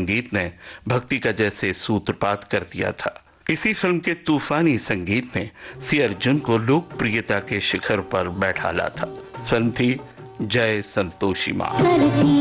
संगीत ने भक्ति का जैसे सूत्रपात कर दिया था। इसी फिल्म के तूफानी संगीत ने सी अर्जुन को लोकप्रियता के शिखर पर बैठाला था। फिल्म थी जय संतोषी मां।